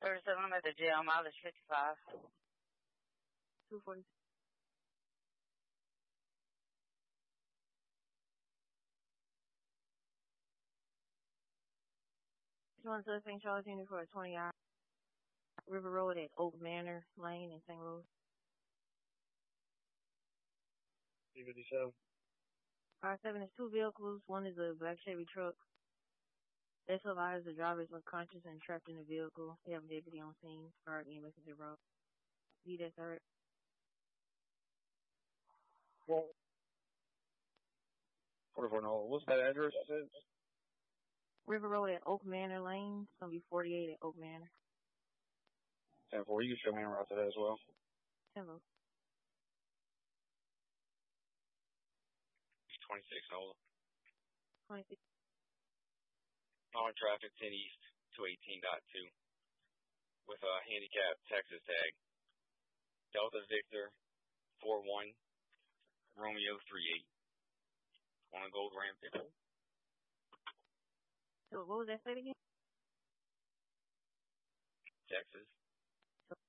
37, I'm at the jail, mileage 55. 240. One suspect charged unit for a 20-hour River Road at Oak Manor Lane in St. Louis. 357. 5-7 is two vehicles. One is a black Chevy truck. They survived. The driver is unconscious and trapped in the vehicle. They have a deputy on scene. Guard EMS is involved. Lead that's hurt. Well, 44 no. What's that address? River Road at Oak Manor Lane. It's going to be 48 at Oak Manor. 10-4. You can show me en route to that as well. 10-4. 26 hold. 26. On traffic 10 East 218.2 with a handicap Texas tag. Delta Victor 41 Romeo 38 on a gold Ram pickup. So what was that say again? Texas.